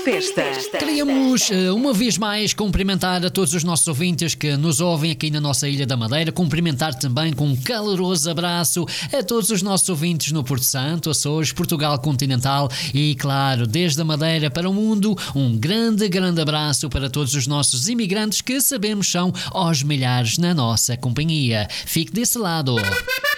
Festa. Queríamos, uma vez mais, cumprimentar a todos os nossos ouvintes que nos ouvem aqui na nossa Ilha da Madeira, cumprimentar também com um caloroso abraço a todos os nossos ouvintes no Porto Santo, Açores, Portugal continental e, claro, desde a Madeira para o mundo, um grande, grande abraço para todos os nossos imigrantes que sabemos são aos milhares na nossa companhia. Fique desse lado.